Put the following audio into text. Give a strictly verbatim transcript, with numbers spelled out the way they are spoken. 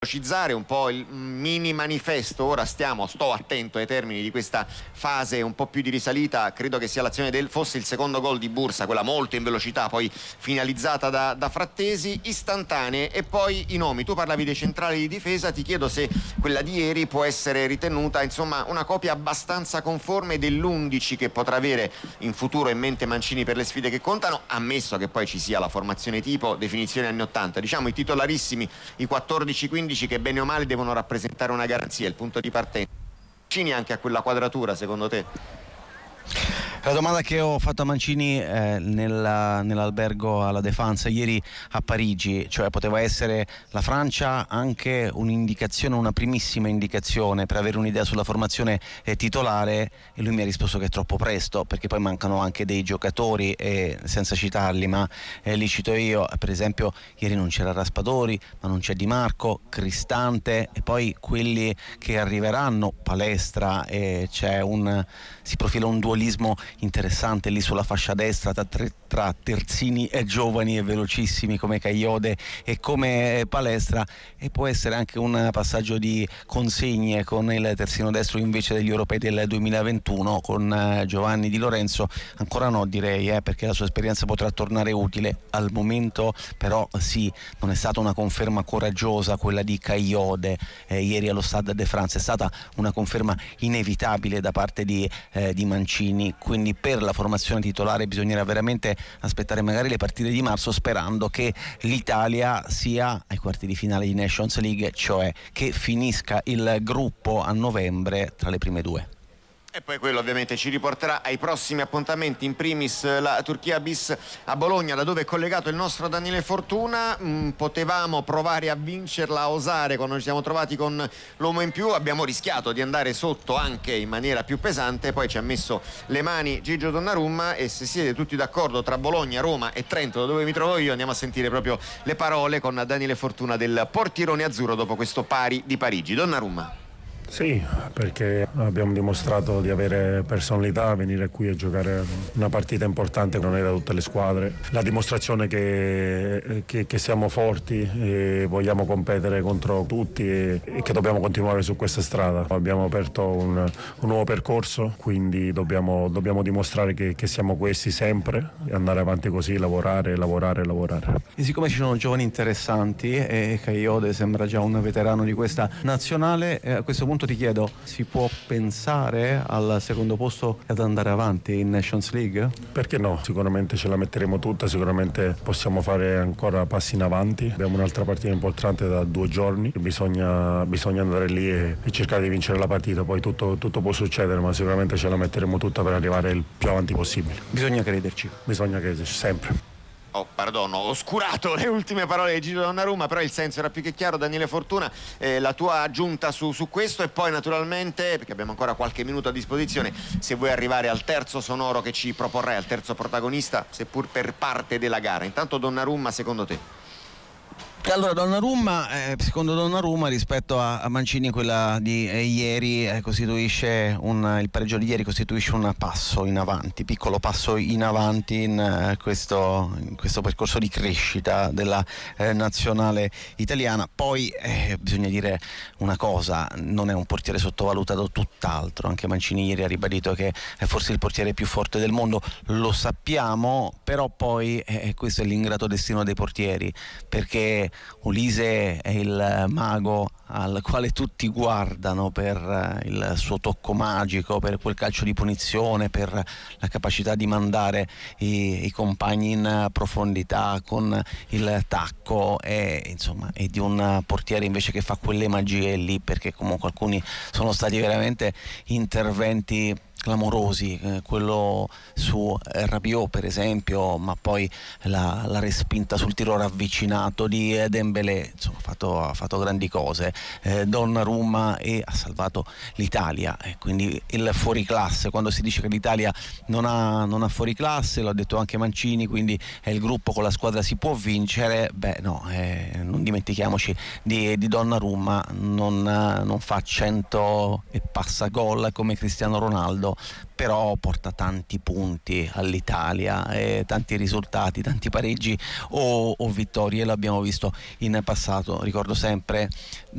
velocizzare un po' il mini manifesto. Ora stiamo, sto attento ai termini di questa fase un po' più di risalita. Credo che sia l'azione del, fosse il secondo gol di Bursa, quella molto in velocità, poi finalizzata da, da Frattesi, istantanee. E poi i nomi, tu parlavi dei centrali di difesa, ti chiedo se quella di ieri può essere ritenuta insomma una copia abbastanza conforme dell'undici che potrà avere in futuro in mente Mancini per le sfide che contano, ammesso che poi ci sia la formazione tipo, definizione anni ottanta, diciamo i titolarissimi, i quattordici quindici che bene o male devono rappresentare una garanzia, il punto di partenza. Mancini anche a quella quadratura, secondo te? La domanda che ho fatto a Mancini eh, nella, nell'albergo alla Défense ieri a Parigi, cioè poteva essere la Francia anche un'indicazione, una primissima indicazione per avere un'idea sulla formazione eh, titolare, e lui mi ha risposto che è troppo presto perché poi mancano anche dei giocatori, e senza citarli, ma eh, li cito io, per esempio ieri non c'era Raspadori, ma non c'è Di Marco, Cristante, e poi quelli che arriveranno, Palestra, e c'è un si profila un dualismo interessante lì sulla fascia destra tra, tra terzini e giovani e velocissimi come Kayode e come Palestra, e può essere anche un passaggio di consegne con il terzino destro invece degli europei del duemilaventuno con Giovanni Di Lorenzo. Ancora no, direi, eh, perché la sua esperienza potrà tornare utile. Al momento però sì, non è stata una conferma coraggiosa quella di Kayode eh, ieri allo Stade de France, è stata una conferma inevitabile da parte di Eh, di Mancini, quindi per la formazione titolare bisognerà veramente aspettare magari le partite di marzo, sperando che l'Italia sia ai quarti di finale di Nations League, cioè che finisca il gruppo a novembre tra le prime due. E poi quello ovviamente ci riporterà ai prossimi appuntamenti, in primis la Turchia bis a Bologna, da dove è collegato il nostro Daniele Fortuna. Mm, potevamo provare a vincerla, a osare quando ci siamo trovati con l'uomo in più, abbiamo rischiato di andare sotto anche in maniera più pesante, poi ci ha messo le mani Gigio Donnarumma, e se siete tutti d'accordo tra Bologna, Roma e Trento, da dove mi trovo io, andiamo a sentire proprio le parole con Daniele Fortuna del portirone azzurro dopo questo pari di Parigi. Donnarumma. Sì, perché abbiamo dimostrato di avere personalità, venire qui a giocare una partita importante non è da tutte le squadre. La dimostrazione che, che, che siamo forti e vogliamo competere contro tutti e, e che dobbiamo continuare su questa strada. Abbiamo aperto un, un nuovo percorso, quindi dobbiamo, dobbiamo dimostrare che, che siamo questi sempre e andare avanti così, lavorare, lavorare, lavorare. E siccome ci sono giovani interessanti e Kayode sembra già un veterano di questa nazionale, eh, a questo punto ti chiedo, si può pensare al secondo posto ad andare avanti in Nations League? Perché no? Sicuramente ce la metteremo tutta, sicuramente possiamo fare ancora passi in avanti. Abbiamo un'altra partita importante da due giorni, bisogna, bisogna andare lì e, e cercare di vincere la partita, poi tutto, tutto può succedere, ma sicuramente ce la metteremo tutta per arrivare il più avanti possibile. Bisogna crederci. Bisogna crederci, sempre. Oh, perdono, ho oscurato le ultime parole di Gigio Donnarumma, però il senso era più che chiaro. Daniele Fortuna, eh, la tua aggiunta su, su questo, e poi naturalmente, perché abbiamo ancora qualche minuto a disposizione, se vuoi arrivare al terzo sonoro che ci proporrai, al terzo protagonista, seppur per parte della gara. Intanto Donnarumma, secondo te? Allora Donnarumma, eh, secondo Donnarumma rispetto a, a Mancini quella di eh, ieri eh, costituisce un, il pareggio di ieri costituisce un passo in avanti, piccolo passo in avanti in, eh, questo, in questo percorso di crescita della eh, nazionale italiana. Poi eh, bisogna dire una cosa, non è un portiere sottovalutato, tutt'altro. Anche Mancini ieri ha ribadito che è forse il portiere più forte del mondo, lo sappiamo, però poi eh, questo è l'ingrato destino dei portieri, perché Ulise è il mago al quale tutti guardano per il suo tocco magico, per quel calcio di punizione, per la capacità di mandare i, i compagni in profondità con il tacco, e insomma è di un portiere invece che fa quelle magie lì, perché comunque alcuni sono stati veramente interventi clamorosi, eh, quello su eh, Rabiot per esempio, ma poi la, la respinta sul tiro ravvicinato di eh, Dembélé, insomma ha fatto, ha fatto grandi cose, eh, Donnarumma, e ha salvato l'Italia, e quindi il fuoriclasse. Quando si dice che l'Italia non ha, non ha fuoriclasse, l'ha detto anche Mancini, quindi è il gruppo, con la squadra si può vincere, beh no, eh, non dimentichiamoci di, di Donnarumma, non, non fa cento e passa gol come Cristiano Ronaldo, momento, però porta tanti punti all'Italia, eh, tanti risultati, tanti pareggi o, o vittorie, l'abbiamo visto in passato. Ricordo sempre